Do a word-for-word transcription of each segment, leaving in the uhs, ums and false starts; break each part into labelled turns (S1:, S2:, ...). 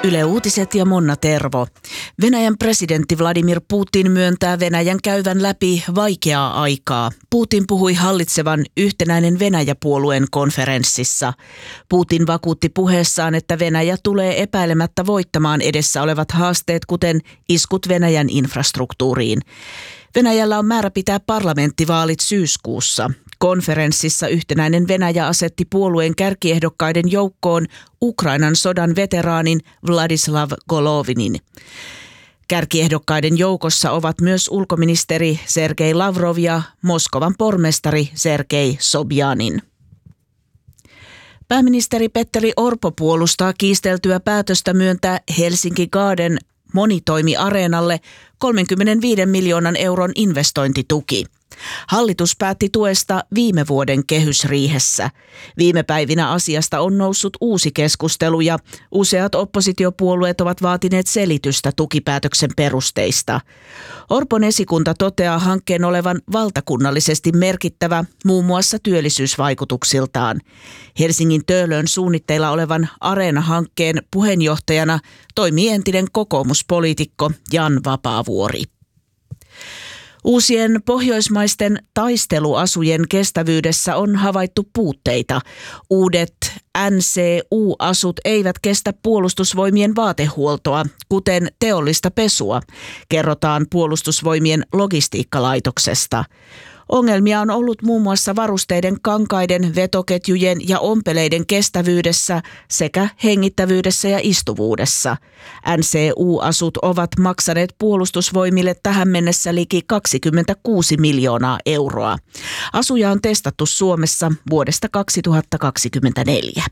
S1: Yle Uutiset ja Monna Tervo. Venäjän presidentti Vladimir Putin myöntää Venäjän käyvän läpi vaikeaa aikaa. Putin puhui hallitsevan Yhtenäinen Venäjä-puolueen konferenssissa. Putin vakuutti puheessaan, että Venäjä tulee epäilemättä voittamaan edessä olevat haasteet, kuten iskut Venäjän infrastruktuuriin. Venäjällä on määrä pitää parlamenttivaalit syyskuussa. Konferenssissa Yhtenäinen Venäjä asetti puolueen kärkiehdokkaiden joukkoon Ukrainan sodan veteraanin Vladislav Golovinin. Kärkiehdokkaiden joukossa ovat myös ulkoministeri Sergei Lavrov ja Moskovan pormestari Sergei Sobjanin. Pääministeri Petteri Orpo puolustaa kiisteltyä päätöstä myöntää Helsinki Garden monitoimiareenalle kolmekymmentäviisi miljoonan euron investointituki. Hallitus päätti tuesta viime vuoden kehysriihessä. Viime päivinä asiasta on noussut uusi keskustelu ja useat oppositiopuolueet ovat vaatineet selitystä tukipäätöksen perusteista. Orpon esikunta toteaa hankkeen olevan valtakunnallisesti merkittävä muun muassa työllisyysvaikutuksiltaan. Helsingin Töölön suunnitteilla olevan Areena-hankkeen puheenjohtajana toimii entinen kokoomuspoliitikko Jan Vapaavuori. Uusien pohjoismaisten taisteluasujen kestävyydessä on havaittu puutteita. Uudet N C U-asut eivät kestä puolustusvoimien vaatehuoltoa, kuten teollista pesua, kerrotaan puolustusvoimien logistiikkalaitoksesta. Ongelmia on ollut muun muassa varusteiden, kankaiden, vetoketjujen ja ompeleiden kestävyydessä sekä hengittävyydessä ja istuvuudessa. N C U-asut ovat maksaneet puolustusvoimille tähän mennessä liki kaksikymmentäkuusi miljoonaa euroa. Asuja on testattu Suomessa vuodesta kaksituhattakaksikymmentäneljä.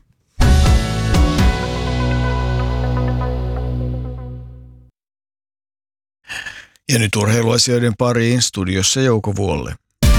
S2: Ja nyt urheiluasioiden pariin, studiossa Jouko Vuolle.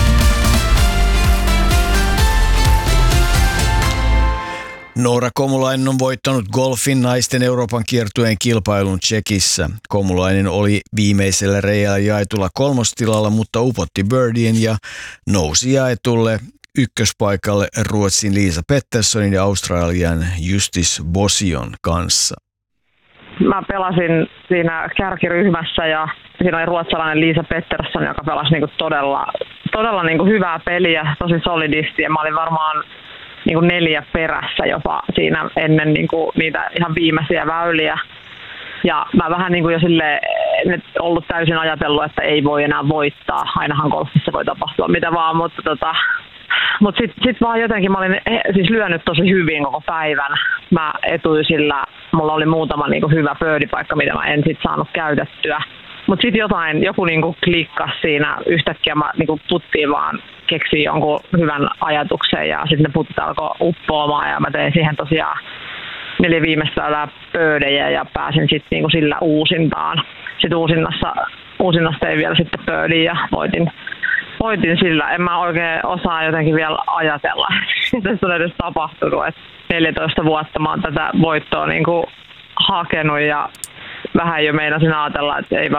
S2: Noora Komulainen on voittanut golfin naisten Euroopan kiertueen kilpailun Tšekissä. Komulainen oli viimeisellä reiällä jaetulla kolmostilalla, mutta upotti birdien ja nousi jaetulle ykköspaikalle Ruotsin Liisa Petterssonin ja Australian Justis Bosion kanssa.
S3: Mä pelasin siinä kärkiryhmässä ja siinä oli ruotsalainen Liisa Pettersson, joka pelasi niinku todella, todella niinku hyvää peliä, tosi solidisti, ja mä olin varmaan niinku neljä perässä jopa siinä ennen niinku niitä ihan viimeisiä väyliä. Ja mä vähän niinku jo silleen ollut täysin ajatellut, että ei voi enää voittaa. Ainahan golfissa voi tapahtua mitä vaan, mutta tota, mut sit, sit vaan jotenkin mä olin siis lyönyt tosi hyvin koko päivän. Mä etuisilla, mulla oli muutama niinku hyvä birdiepaikka, mitä mä en sit saanut käytettyä. Mutta sitten jotain, joku niinku klikkasi siinä, yhtäkkiä mä niinku puttiin vaan keksin jonkun hyvän ajatuksen ja sitten ne putit alkoi uppoamaan ja mä tein siihen tosiaan neljä viimeistä väylää birdejä ja pääsin sitten niinku sillä uusintaan. Sitten uusinnassa, uusinnassa tein vielä sitten birdie ja voitin, voitin sillä. En mä oikein osaa jotenkin vielä ajatella, että tässä on edes tapahtunut. Et neljätoista vuotta mä oon tätä voittoa niinku hakenut ja vähän jo meinasin ajatella, että ei